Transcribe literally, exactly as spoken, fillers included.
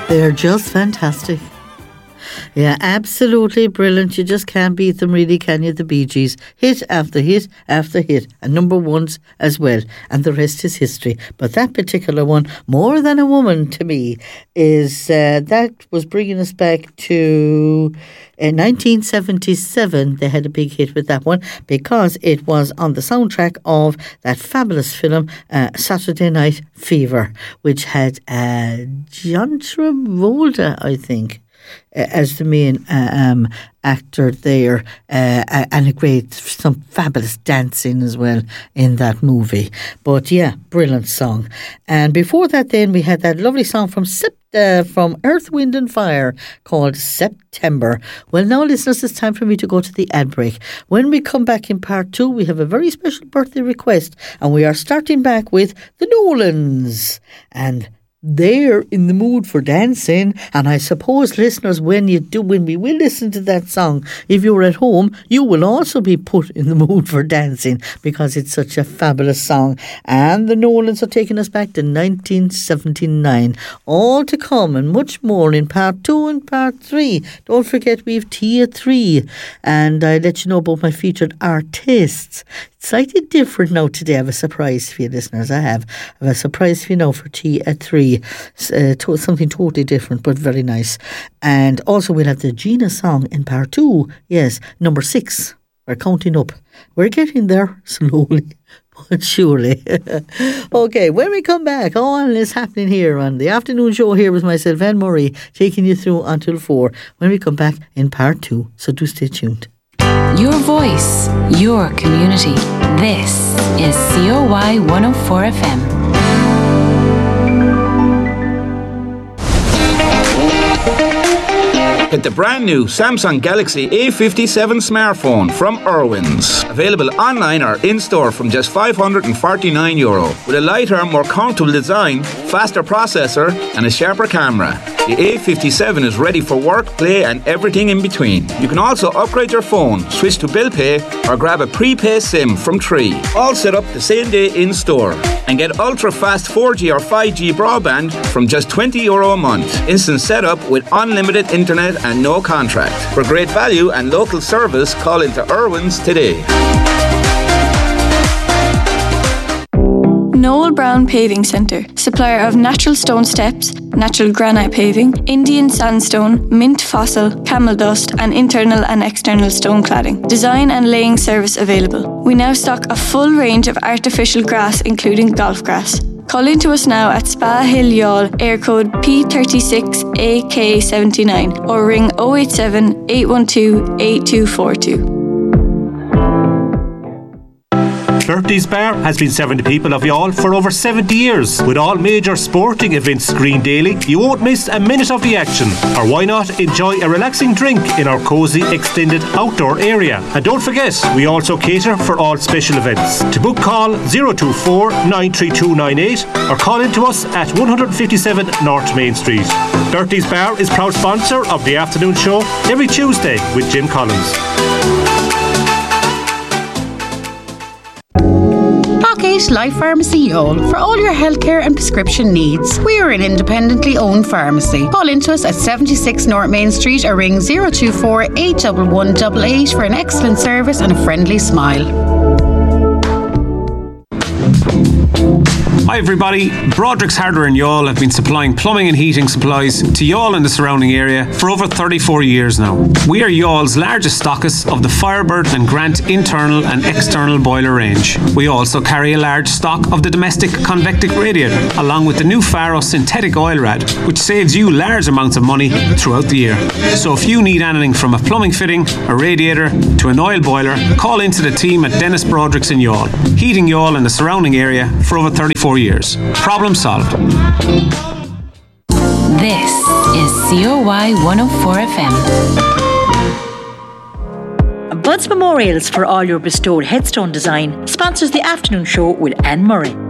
They're just fantastic. Yeah, absolutely brilliant. You just can't beat them, really, can you? The Bee Gees. Hit after hit after hit. And number ones as well. And the rest is history. But that particular one, More Than a Woman, to me, is uh, that was bringing us back to uh, nineteen seventy-seven. They had a big hit with that one because it was on the soundtrack of that fabulous film, uh, Saturday Night Fever, which had uh, John Travolta, I think, as the main uh, um, actor there, uh, and a great, some fabulous dancing as well in that movie. But yeah, brilliant song. And before that then we had that lovely song from Sep- uh, from Earth, Wind and Fire called September. Well, now listeners, it's time for me to go to the ad break. When we come back in part two, we have a very special birthday request, and we are starting back with the Nolans. And they're in the mood for dancing, and I suppose listeners, when you do, when we will listen to that song, if you're at home, you will also be put in the mood for dancing because it's such a fabulous song. And the Nolans are taking us back to nineteen seventy-nine. All to come and much more in part two and part three. Don't forget we have tea at three, and I let you know about my featured artists. Slightly different now today. I have a surprise for you, listeners. I have, I have a surprise for you now for tea at three. Uh, to, something totally different, but very nice. And also we'll have the Gina song in part two. Yes, number six. We're counting up. We're getting there slowly, but surely. Okay, when we come back, all is happening here on the afternoon show here with myself, Anne Murray, taking you through until four. When we come back in part two, so do stay tuned. Your voice, your community. This is C O Y one oh four F M. Get the brand new Samsung Galaxy A fifty-seven smartphone from Irwin's. Available online or in-store from just five hundred forty-nine euro. With a lighter, more comfortable design, faster processor and a sharper camera. The A fifty-seven is ready for work, play and everything in between. You can also upgrade your phone, switch to bill pay or grab a prepay SIM from Tree. All set up the same day in-store. And get ultra-fast four G or five G broadband from just twenty euro a month. Instant setup with unlimited internet and no contract. For great value and local service, call into Irwin's today. Noel Brown Paving Centre, supplier of natural stone steps, natural granite paving, Indian sandstone, mint fossil, camel dust and internal and external stone cladding. Design and laying service available. We now stock a full range of artificial grass including golf grass. Call in to us now at Spa Hill Youghal, air code P thirty-six A K seventy-nine or ring oh eight seven, eight one two, eight two four two. Bertie's Bar has been serving the people of Youghal for over seventy years. With all major sporting events screened daily, you won't miss a minute of the action. Or why not enjoy a relaxing drink in our cosy extended outdoor area. And don't forget, we also cater for all special events. To book, call zero two four, nine three two nine eight or call in to us at one fifty-seven North Main Street. Bertie's Bar is proud sponsor of the afternoon show every Tuesday with Jim Collins. Parkgate Life Pharmacy Youghal for all your healthcare and prescription needs. We are an independently owned pharmacy. Call into us at seventy-six North Main Street or ring zero two four, eight one one, eight eight for an excellent service and a friendly smile. Hi everybody, Broderick's Hardware in Youghal have been supplying plumbing and heating supplies to Youghal and the surrounding area for over thirty-four years now. We are Youghall's largest stockist of the Firebird and Grant internal and external boiler range. We also carry a large stock of the domestic convectic radiator, along with the new Faro synthetic oil rad, which saves you large amounts of money throughout the year. So if you need anything from a plumbing fitting, a radiator to an oil boiler, call into the team at Dennis Broderick's in Youghal, heating Youghal and the surrounding area for over thirty-four years. Problem solved. This is C O Y one oh four F M. Bud's Memorials for all your bestowed headstone design sponsors the afternoon show with Anne Murray.